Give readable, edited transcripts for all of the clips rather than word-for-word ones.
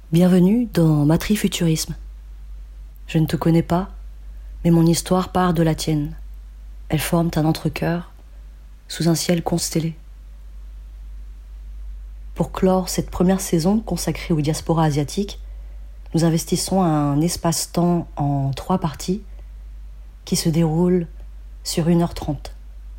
Bienvenue dans Matrifuturisme. Je ne te connais pas, mais mon histoire part de la tienne. Elles forment un entrecœur sous un ciel constellé. Pour clore cette première saison consacrée aux diasporas asiatiques, nous investissons un espace-temps en 3 parties qui se déroulent sur 1h30.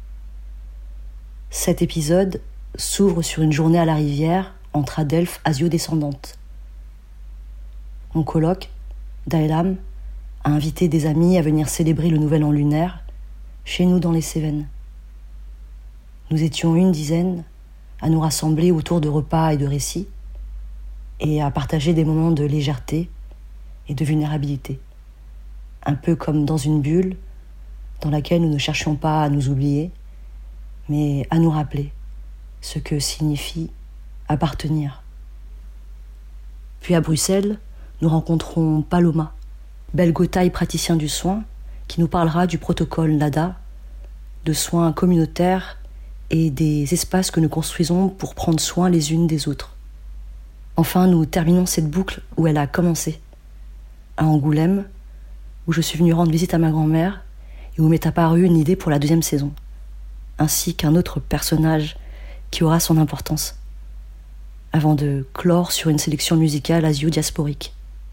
Cet épisode s'ouvre sur une journée à la rivière entre adelphes asio-descendantes. Mon coloc, Daelam, a invité des amis à venir célébrer le nouvel an lunaire chez nous dans les Cévennes. Nous étions une dizaine à nous rassembler autour de repas et de récits et à partager des moments de légèreté et de vulnérabilité. Un peu comme dans une bulle dans laquelle nous ne cherchions pas à nous oublier, mais à nous rappeler ce que signifie appartenir. Puis à Bruxelles, nous rencontrons Paloma, belgotaille praticien du soin, qui nous parlera du protocole NADA, de soins communautaires et des espaces que nous construisons pour prendre soin les unes des autres. Enfin, nous terminons cette boucle où elle a commencé, à Angoulême, où je suis venue rendre visite à ma grand-mère et où m'est apparue une idée pour la 2e saison, ainsi qu'un autre personnage qui aura son importance, avant de clore sur une sélection musicale asio-diasporique.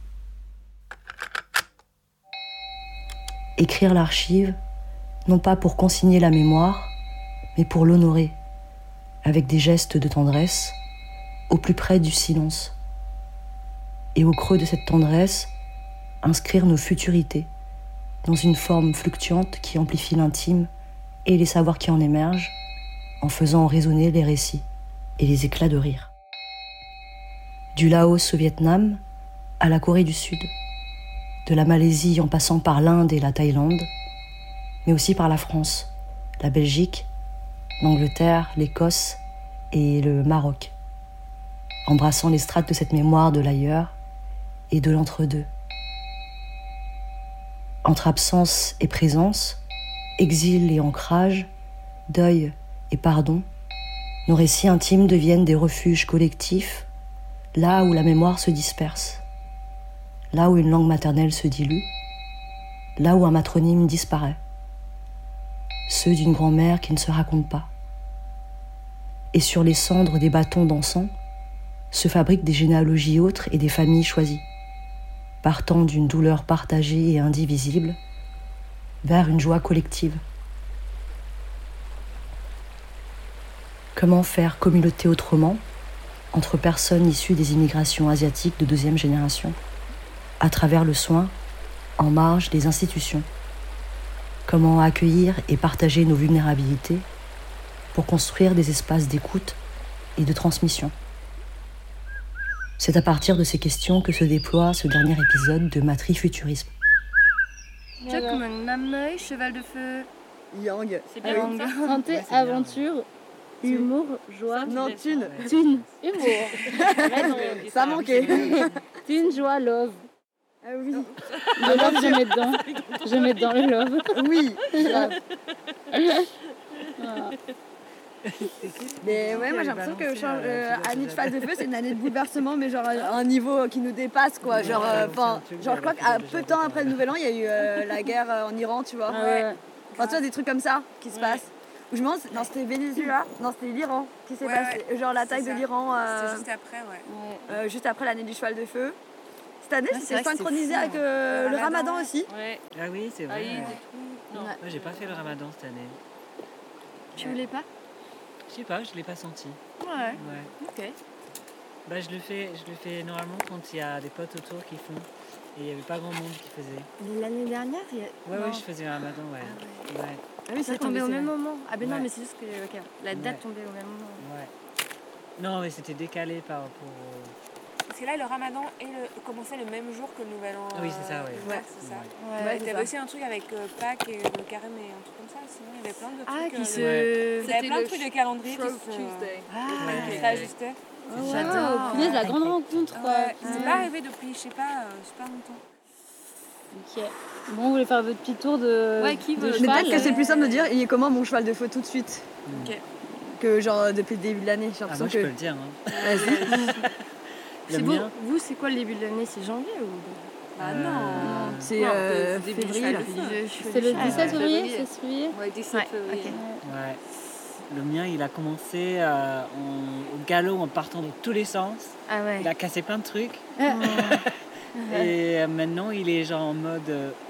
Écrire l'archive, non pas pour consigner la mémoire, mais pour l'honorer, avec des gestes de tendresse, au plus près du silence. Et au creux de cette tendresse, inscrire nos futurités, dans une forme fluctuante qui amplifie l'intime et les savoirs qui en émergent, en faisant résonner les récits et les éclats de rire. Du Laos au Vietnam, à la Corée du Sud, de la Malaisie en passant par l'Inde et la Thaïlande, mais aussi par la France, la Belgique, l'Angleterre, l'Écosse et le Maroc, embrassant les strates de cette mémoire de l'ailleurs et de l'entre-deux. Entre absence et présence, exil et ancrage, deuil et pardon, nos récits intimes deviennent des refuges collectifs, là où la mémoire se disperse, là où une langue maternelle se dilue, là où un matronyme disparaît, ceux d'une grand-mère qui ne se raconte pas. Et sur les cendres des bâtons d'encens se fabriquent des généalogies autres et des familles choisies, partant d'une douleur partagée et indivisible vers une joie collective. Comment faire communauté autrement entre personnes issues des immigrations asiatiques de 2e génération, à travers le soin, en marge des institutions? Comment accueillir et partager nos vulnérabilités pour construire des espaces d'écoute et de transmission? C'est à partir de ces questions que se déploie ce dernier épisode de Matrifuturisme. Chokmung, Namnoi, cheval de feu. Yang. C'est bien comme ça. Santé, aventure, humour, joie. Non, thune. Thune, humour. Ça manquait. Thune, joie, love. Ah oui. Le love, je mets dedans. Je mets dedans le love. Oui. Voilà. Mais ouais, moi j'ai l'impression que année de phase de feu, c'est une année de bouleversement, mais genre à un niveau qui nous dépasse quoi. Genre, je crois qu'à peu de temps après le Nouvel An, il y a eu la guerre en Iran, tu vois. Enfin, tu vois, des trucs comme ça qui se passent. Où je me demande, non, c'était Venezuela, non, c'était l'Iran qui s'est passé. Genre l'attaque de l'Iran. C'est juste après, ouais. Juste après l'année du cheval de feu. Cette année, c'était synchronisé avec le Ramadan aussi. Ouais. Ah oui, c'est vrai. Aïe, Non, moi j'ai pas fait le Ramadan cette année. Tu voulais pas? Je sais pas, je l'ai pas senti. Ouais. Ok. Bah je le fais normalement quand il y a des potes autour qui font. Et il y avait pas grand monde qui faisait. L'année dernière, Ouais, je faisais le Ramadan, ouais. Ah oui, Ça tombait au même moment. Ah ben non, Ouais. mais c'est juste que la date tombait au même moment. Ouais. Non, mais c'était décalé par rapport au... Parce que là, le Ramadan commençait le même jour que le Nouvel An. Oui, c'est ça, oui. Ouais, c'est ça. Ouais, Il y avait aussi un truc avec Pâques et le carême et un truc comme ça. Sinon, il y avait plein de trucs. Ah, qui se... Il y avait plein de trucs de calendrier qui Ah, s'ajustaient. J'adore. Punaise, la grande rencontre quoi. Ouais. C'est pas arrivé depuis, je sais pas, super longtemps. Ok. Bon, vous voulez faire votre petit tour de, qui de veut Mais cheval peut-être que c'est plus simple de dire, il est comment mon cheval de feu tout de suite. Ok. Que genre depuis le début de l'année. J'ai Ah, l'impression moi je peux que. le dire. Hein. Vas-y. Le C'est beau. mien, Vous, c'est quoi le début de l'année? C'est janvier ou... Bah non. C'est Non, début du février, là. février. C'est le 17 février, c'est février. Ouais, 17 Ouais, février. ok. ouais. Le mien, il a commencé au galop en partant dans tous les sens. Ah ouais. Il a cassé plein de trucs. Oh. Et maintenant, il est genre en mode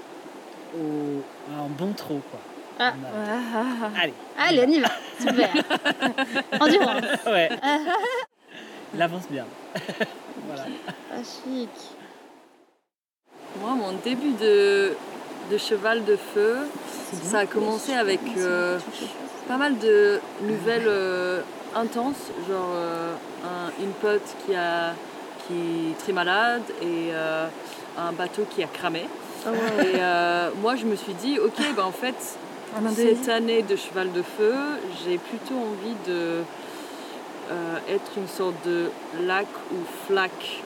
en bon trot, quoi. Ah. En mode, Ah. allez. Allez, on y va. Super. Endurance. Ouais. Il avance bien. Voilà. Ah, chic. Moi, mon début de cheval de feu, ça a commencé avec pas mal de nouvelles intenses, genre une pote qui est très malade et un bateau qui a cramé. Et moi, je me suis dit, ok, en fait, cette année de cheval de feu, j'ai plutôt envie de être une sorte de lac ou flaque.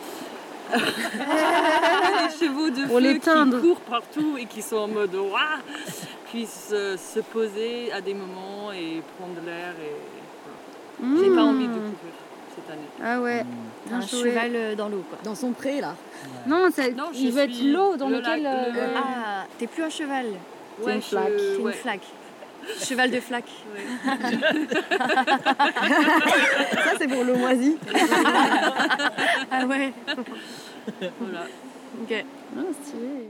Les chevaux de feu qui courent partout et qui sont en mode ouah, puissent se poser à des moments et prendre l'air. Voilà. J'ai pas envie de courir cette année. Ah ouais. Un cheval dans l'eau, quoi. Dans son pré, là. Non, Non, il veut être l'eau dans lequel... Ah, t'es plus un cheval. Ouais, une flaque. C'est une flaque. Cheval de flaque. Ça, c'est pour l'eau moisie. Ah ouais. Voilà. Ok. Ah, stylé.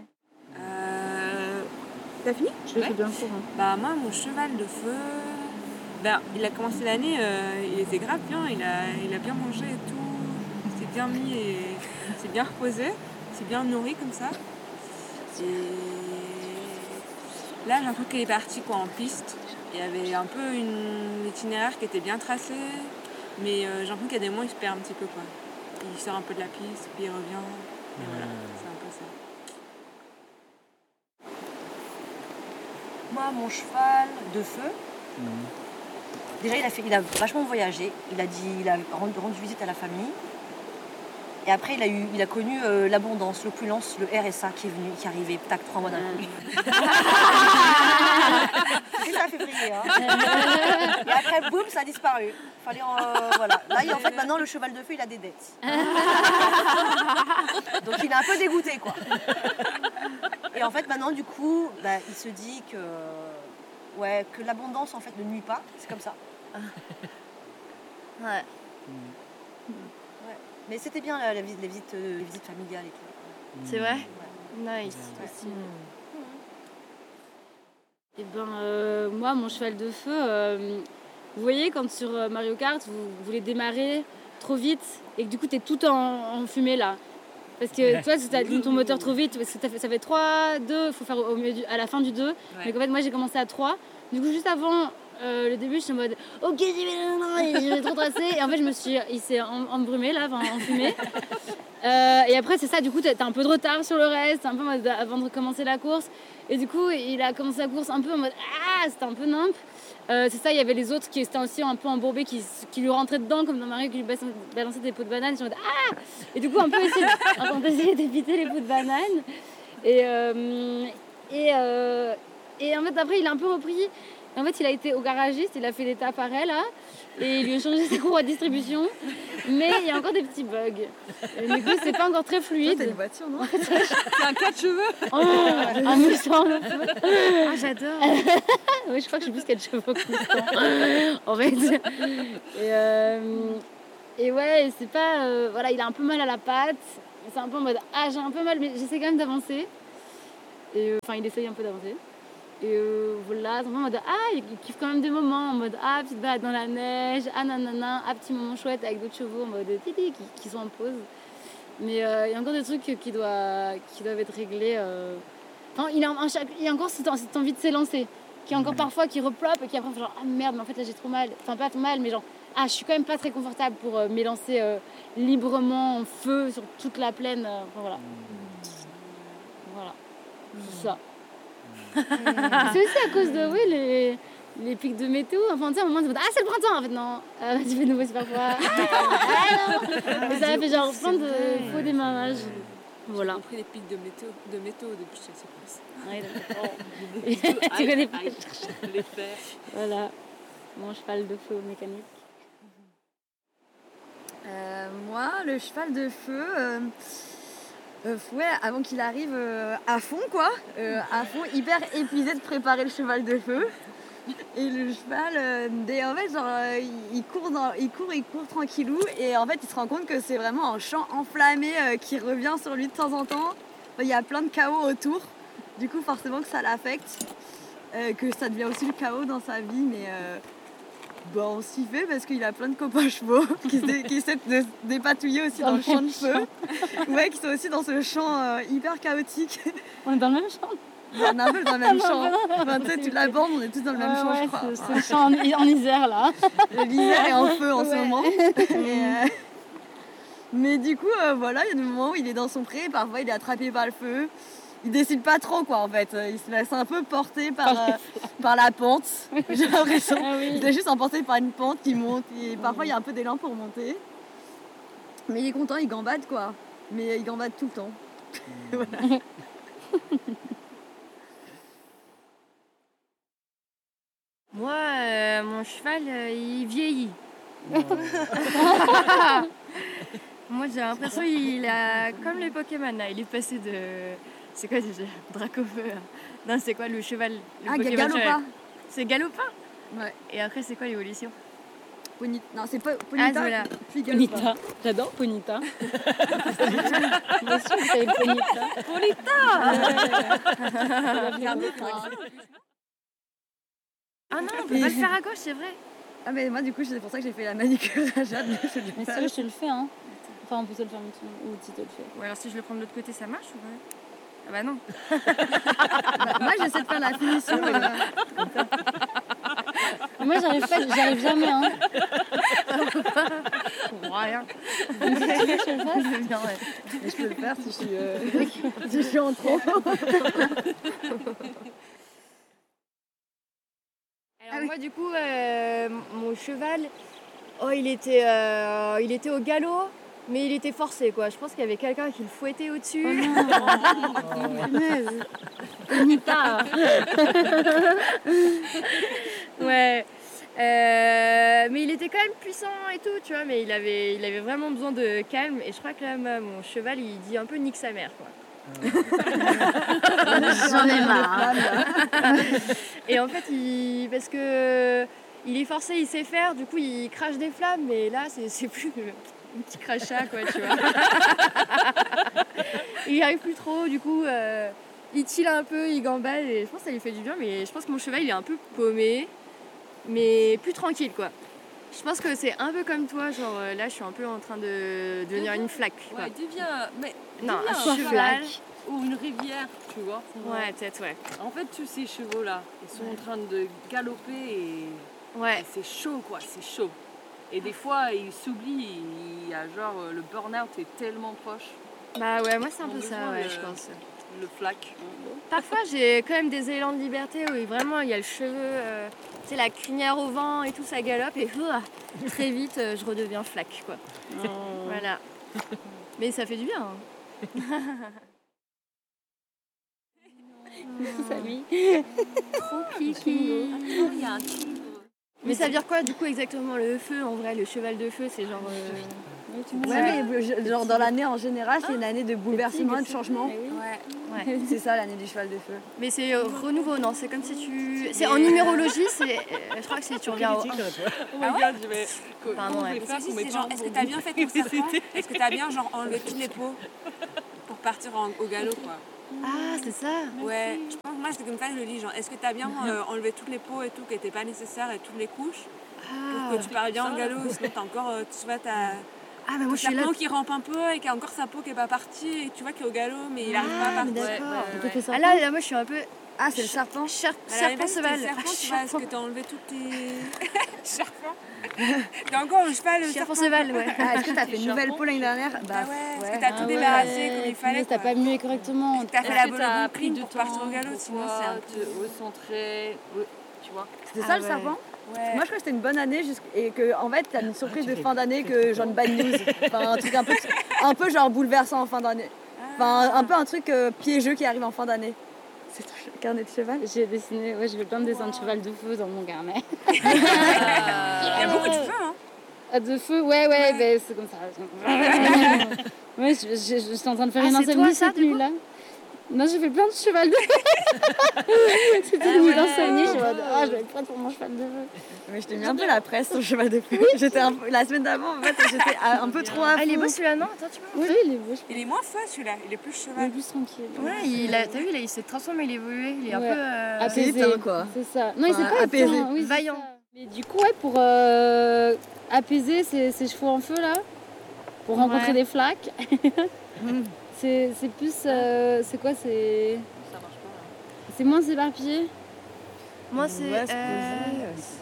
T'as fini? Je le fais bien court. Hein. Bah moi, mon cheval de feu, il a commencé l'année, il était grave bien, il a bien mangé et tout, il s'est bien mis et il s'est bien reposé, il s'est bien nourri comme ça. Et là, j'ai l'impression qu'il est parti quoi, en piste. Il y avait un peu un itinéraire qui était bien tracé, mais j'ai l'impression qu'il y a des moments où il se perd un petit peu. Quoi. Il sort un peu de la piste, puis il revient, et voilà, c'est un peu ça. Moi, mon cheval de feu, déjà il a vachement voyagé. Il a rendu visite à la famille. Et après, il a connu l'abondance, l'opulence, le RSA qui est venu, qui est arrivé, tac, 3 mois d'un coup. Et ça a février. Hein. Et après, boum, ça a disparu. Fallait voilà. Là, en fait, maintenant, le cheval de feu, il a des dettes. Donc, il est un peu dégoûté, quoi. Et en fait, maintenant, du coup, il se dit que l'abondance, en fait, ne nuit pas. C'est comme ça. Ouais. Mais c'était bien les visites familiales et tout. C'est vrai? Ouais. Nice. Ouais. Et moi, mon cheval de feu, vous voyez, quand sur Mario Kart, vous voulez démarrer trop vite et que du coup, t'es tout en fumée là. Parce que toi, tu allumes ton moteur trop vite, parce que ça fait 3, 2, il faut faire à la fin du 2. Mais en fait, moi, j'ai commencé à 3. Du coup, juste avant le début, je suis en mode ok, je vais trop tracer. Et en fait, il s'est embrumé là, en fumée. Et après, c'est ça, du coup, t'as un peu de retard sur le reste, un peu en mode, avant de commencer la course. Et du coup, il a commencé la course un peu en mode c'était un peu nimp. C'est ça, il y avait les autres qui étaient aussi un peu embourbés, qui lui rentraient dedans, comme dans Mario, qui lui balançaient des pots de banane. Je me dis Et du coup, on peut essayer d'éviter les pots de banane. Et en fait, après, il a un peu repris. En fait, il a été au garagiste, il a fait l'étape arrêt là, et il lui a changé sa courroie de distribution. Mais il y a encore des petits bugs. Et du coup, c'est pas encore très fluide. C'est une voiture, non? C'est un 4 cheveux. Un Mustang. Ah, j'adore. Oui, je crois que j'ai plus 4 chevaux que Mustang. En fait. Et ouais, c'est pas. Voilà, il a un peu mal à la patte. C'est un peu en mode j'ai un peu mal, mais j'essaie quand même d'avancer. Et il essaye un peu d'avancer. Et voilà, c'est en mode il kiffe quand même des moments en mode petite balade dans la neige, nanana, petit moment chouette avec d'autres chevaux en mode titi qui sont en pause. Mais il y a encore des trucs qui doivent être réglés. Il y a encore cette envie de s'élancer, qui est encore parfois qui reploppe et qui après genre merde, mais en fait là j'ai trop mal. Enfin pas trop mal, mais genre je suis quand même pas très confortable pour m'élancer librement en feu sur toute la plaine. Voilà. Voilà. C'est ça. C'est aussi à cause de les pics de météo. Enfin, tu sais, à un moment, c'est le printemps. En fait, non. Tu fais de nouveau super froid. Non. Et ça a fait genre plein de faux démarrages. Voilà. J'ai compris les pics de météo depuis que je sais pas. Ouais, d'accord. Tu connais pas. Les faire. Voilà. Mon cheval de feu mécanique. Moi, le cheval de feu, ouais, avant qu'il arrive à fond, quoi. À fond, hyper épuisé de préparer le cheval de feu. Et le cheval, en fait, genre, il court tranquillou. Et en fait, il se rend compte que c'est vraiment un champ enflammé qui revient sur lui de temps en temps. Enfin, il y a plein de chaos autour. Du coup, forcément que ça l'affecte. Que ça devient aussi le chaos dans sa vie. Mais on s'y fait parce qu'il a plein de copains chevaux qui essaient de se dépatouiller aussi dans le champ de feu. Ouais, qui sont aussi dans ce champ hyper chaotique. On est dans le même champ. On est un peu dans le même champ. Enfin, tu sais, toute la bande, on est tous dans le même champ, je crois. C'est le champ en Isère, là. L'Isère est en feu en ce moment. Mais du coup, voilà, il y a des moments où il est dans son pré, parfois il est attrapé par le feu. Il décide pas trop, quoi, en fait. Il se laisse un peu porter par la pente, j'ai l'impression. Il est juste emporté par une pente qui monte. Et parfois, il y a un peu d'élan pour monter. Mais il est content, il gambade, quoi. Mais il gambade tout le temps. Voilà. Moi, mon cheval, il vieillit. Moi, j'ai l'impression qu'il a comme les Pokémon, là. Il est passé de... C'est quoi déjà? Dracofeu. Non, c'est quoi le cheval? Galopin. C'est Galopin? Ouais. Et après, c'est quoi l'évolution? Non, c'est pas Ponita. Voilà. Puis Galopin. Ponita. J'adore Ponita. Bien sûr que c'est Ponita. Ah non, on peut pas le faire à gauche, c'est vrai. Ah mais moi du coup c'est pour ça que j'ai fait la manicure à Jade. Mais si tu veux, je te le fais, hein. Enfin, on peut te le faire maintenant, ou si te le fais. Ou alors si je le prends de l'autre côté, ça marche ou pas? Ah bah non. Moi j'essaie de faire la finition. Moi j'arrive jamais, hein. Rien. Mais je peux le faire si je suis en trop. Alors moi du coup, mon cheval, il était au galop, mais il était forcé quoi. Je pense qu'il y avait quelqu'un qui le fouettait au-dessus. Ponita. Ouais. Mais il était quand même puissant et tout, tu vois, mais il avait vraiment besoin de calme. Et je crois que là, mon cheval, il dit un peu nique sa mère, quoi. J'en ai marre. Et en fait, parce que il est forcé, il sait faire, du coup, il crache des flammes, mais là, c'est plus un petit crachat, quoi, tu vois. Il y arrive plus trop, du coup, il tille un peu, il gambade, et je pense que ça lui fait du bien, mais je pense que mon cheval, il est un peu paumé, mais plus tranquille, quoi. Je pense que c'est un peu comme toi, genre là je suis un peu en train de devenir une flaque. Quoi. Ouais, Non, un un cheval. Ou une rivière, tu vois. Ouais, peut-être, ouais. En fait, tous ces chevaux-là, ils sont en train de galoper et Ouais. c'est chaud, quoi, c'est chaud. Et des fois, ils s'oublient, il y a genre, le burn-out est tellement proche. Bah ouais, moi c'est un Ils ont peu ça, besoin ouais, de- je pense. Le flac. Parfois j'ai quand même des élans de liberté où vraiment il y a le cheveu, tu sais, la crinière au vent et tout, ça galope et très vite je redeviens flaque, quoi. Voilà. Mais ça fait du bien. Hein. Salut. Trop kiki. Il y a un tigre. Mais ça veut dire quoi du coup exactement le feu en vrai, le cheval de feu, c'est genre. Ouais, mais genre dans l'année en général, c'est une année de bouleversement et de changement. Ouais. C'est ça l'année du cheval de feu. Mais c'est renouveau, non? C'est comme si tu. C'est en numérologie, je crois que c'est tu reviens au. Oh my god, je vais. Pardon, ouais. C'est genre, est-ce que t'as bien fait ton serpent? Est-ce que t'as bien genre enlevé toutes les peaux pour partir au galop, quoi? Ah, c'est ça. Ouais, je pense, moi c'est comme ça que je le dis, genre, est-ce que t'as bien enlevé toutes les peaux et tout qui n'étaient pas nécessaires et toutes les couches pour que tu parles bien au galop, sinon t'as encore, tu vois, t'as Ah, bah moi je suis là. serpent qui rampe un peu et qui a encore sa peau qui est pas partie et tu vois qu'il est au galop mais il arrive pas à partir. D'accord. Ah là, moi je suis un peu. Ah, c'est le serpent. Serpent cheval. Serpent, tu vois, est-ce que t'as enlevé toutes tes... Serpent. T'as encore, je sais pas, le Serpent serpent. cheval, ouais. Ah, est-ce que t'as fait une nouvelle peau l'année dernière? Bah ouais, est-ce que t'as tout Ah ouais. débarrassé comme il fallait, T'as quoi. pas mué correctement. T'as fait Est-ce la que bonne t'as clean pris pour du partir temps au galop, pour sinon toi c'est un te recentrer, tu vois? C'est Ah ça le ouais. serpent? Ouais. Moi je crois que c'était une bonne année et que en fait t'as une surprise de fin d'année que genre une bad news. Enfin un truc un peu genre bouleversant en fin d'année. Enfin un peu un truc piégeux qui arrive en fin d'année. C'est ton carnet de cheval? J'ai dessiné, ouais, j'ai fait plein de dessins de cheval de feu dans mon carnet. Il y a beaucoup de cheveux, hein. Ah, de feu, ouais, ben, c'est comme ça. Ouais, j'étais en train de faire une c'est toi, insomnie ça, cette du coup nuit-là. Non, j'ai fait plein de cheval de feu. C'était une nuit d'insomnie, je suis en mode, je vais être prête pour mon cheval de feu. Mais je t'ai mis un peu la presse sur le cheval de feu. La semaine d'avant, en fait, j'étais un peu trop à fond. Ah, il est beau celui-là, non? Attends, tu peux. Oui, il est beau, je Il est moins feu celui-là, il est plus Il cheval. est plus tranquille. Ouais, t'as vu, il s'est transformé, il est évolué, il est un Ouais. peu. Apaisé, éteint, quoi. c'est ça. Non, il s'est Enfin, pas apaisé. éteint, oui, c'est Vaillant. ça. Mais du coup, ouais, pour apaiser ces chevaux en feu là, pour rencontrer des flaques, c'est plus. C'est quoi? C'est Ça marche pas. c'est moins éparpillé. Moi, c'est. Ouais, c'est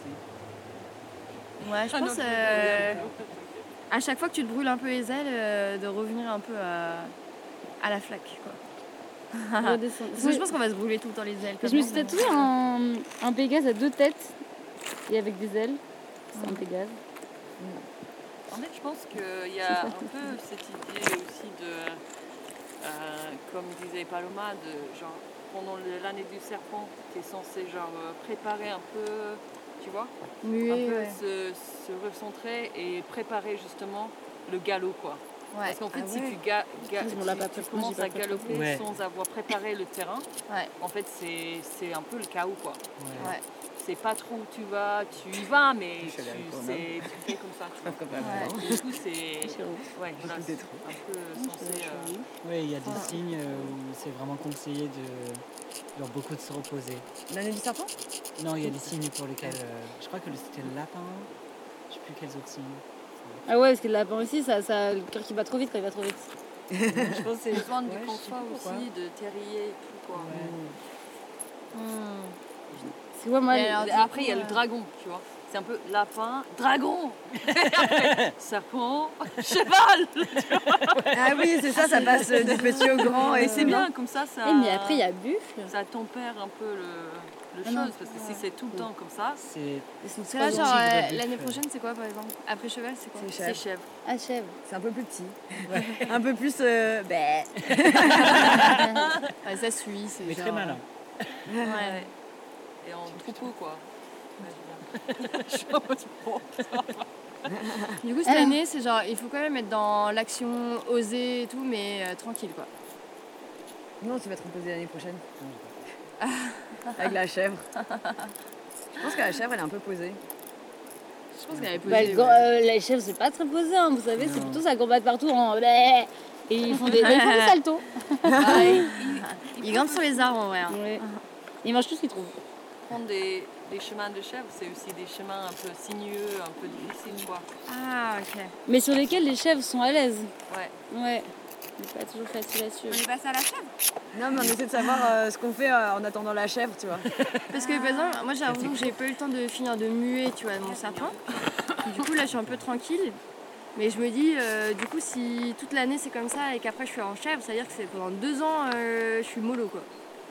Ouais, je pense. À chaque fois que tu te brûles un peu les ailes, de revenir un peu à la flaque, quoi. Redescendre. Parce que je pense qu'on va se brûler tout le temps les ailes. Je me suis tatoué un Pégase à 2 têtes et avec des ailes. C'est un Pégase. En fait, je pense qu'il y a un peu cette idée aussi de, comme disait Paloma, de genre pendant l'année du serpent, tu es censé genre préparer un peu, tu vois, Muet, un peu ouais. se recentrer et préparer justement le galop, quoi. Ouais. Parce qu'en fait, Ah si ouais. tu On l'a pas tu fait, commences j'ai à pas fait. galoper Ouais. sans avoir préparé le terrain, Ouais. en fait, c'est un peu le chaos, quoi. Ouais. C'est pas trop où tu vas, tu y vas, mais Je tu suis allée avec toi, fais comme ça, tu vois. Ouais. Du coup, c'est ouais, voilà, Beaucoup c'est trop. un peu censé. Oui, il y a des signes où c'est vraiment conseillé genre beaucoup de se reposer. L'année du serpent? Non, il y a des signes pour lesquels. Je crois que c'était le lapin. Je sais plus quels autres signes. Ah ouais, parce que le lapin aussi, ça, le cœur qui bat trop vite quand il va trop vite. Je pense que c'est besoin du Ouais, je sais confort pas pourquoi. aussi, de terrier et tout, quoi. C'est quoi, moi, Et alors, Et après, il y a le dragon, tu vois. C'est un peu lapin, dragon, après, serpent, cheval. Ah oui, c'est ça, ça passe du petit au grand. Et Et c'est bien, comme ça, ça. mais après, il y a buffle. Ça tempère un peu le Ah non. chose, parce que si c'est tout le temps comme ça, C'est C'est là, Trois genre, tigres, l'année buffle. prochaine, c'est quoi, par exemple? Après cheval, c'est quoi? C'est c'est chèvre. chèvre. Ah, chèvre. C'est un peu plus petit. Un peu plus. Ouais, ça suit, c'est mais genre... très malin. Ouais. Et en troupeau, quoi. Je suis en mode, bon. Du coup, cette année, c'est genre, il faut quand même être dans l'action, oser et tout, mais tranquille, quoi. Non, tu vas te reposer l'année prochaine. Avec la chèvre. Je pense que la chèvre, elle est un peu posée. Je pense qu'elle est Bah, posée. Ouais. les chèvres, c'est pas très posé, hein, vous savez, c'est plutôt ça combat partout en. Et ils font des saltos. Ah, ils grimpent sur les arbres, en vrai. Hein. Ouais. Ils mangent tout ce qu'ils trouvent. Prendre des chemins de chèvre, c'est aussi des chemins un peu sinueux, un peu difficiles, quoi. Ah, ok. Mais sur lesquels les chèvres sont à l'aise. Ouais. Ouais. C'est pas toujours facile à suivre. On est passé à la chèvre. Non, mais on essaie de savoir ce qu'on fait en attendant la chèvre, tu vois. Parce que, par exemple, moi, j'ai l'impression que j'ai pas eu le temps de finir de muer, tu vois, mon serpent. Du coup, là, je suis un peu tranquille. Mais je me dis, du coup, si toute l'année c'est comme ça et qu'après je suis en chèvre, ça veut dire que c'est pendant 2 ans, je suis mollo, quoi.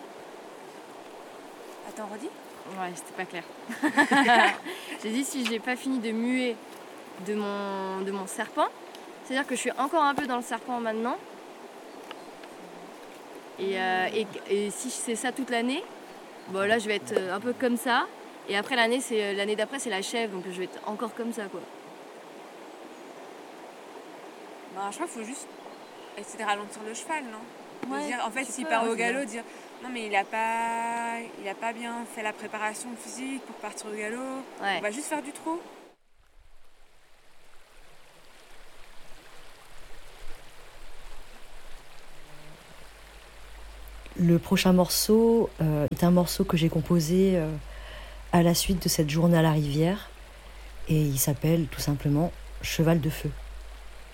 Attends, redis. Ouais, c'était pas clair. J'ai dit, si j'ai pas fini de muer de mon serpent, c'est-à-dire que je suis encore un peu dans le serpent maintenant. Et si c'est ça toute l'année, bon là je vais être un peu comme ça. Et après l'année d'après c'est la chèvre, donc je vais être encore comme ça, quoi. Bah, je crois qu'il faut juste essayer de ralentir le cheval, non? Ouais, Dire, en fait, tu s'il peux, part au ouais. galop, dire non, mais il a pas bien fait la préparation physique pour partir au galop. Ouais. On va juste faire du trot. Le prochain morceau est un morceau que j'ai composé à la suite de cette journée à la rivière et il s'appelle tout simplement Cheval de feu.